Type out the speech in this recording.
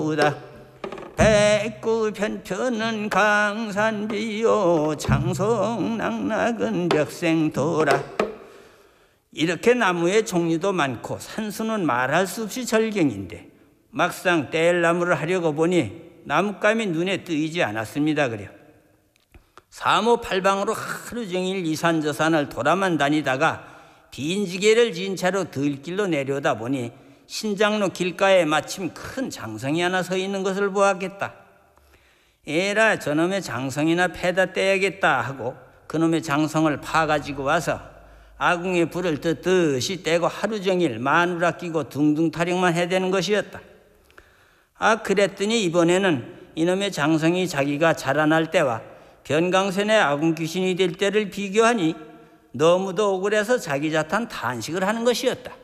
백구 편편은 강산비요 장송낙낙은 벽생도라. 이렇게 나무의 종류도 많고 산수는 말할 수 없이 절경인데 막상 뗄나무를 하려고 보니 나뭇감이 눈에 띄지 않았습니다. 그래요. 사모팔방으로 하루 종일 이산저산을 돌아만 다니다가 빈지게를 진 채로 들길로 내려오다 보니 신장로 길가에 마침 큰 장성이 하나 서 있는 것을 보았겠다. 에라, 저놈의 장성이나 패다 떼야겠다 하고 그놈의 장성을 파가지고 와서 아궁에 불을 뜨듯이 떼고 하루 종일 마누라 끼고 둥둥 타령만 해대는 것이었다. 그랬더니 이번에는 이놈의 장성이 자기가 자라날 때와 변강선의 아궁 귀신이 될 때를 비교하니 너무도 억울해서 자기 자탄 탄식을 하는 것이었다.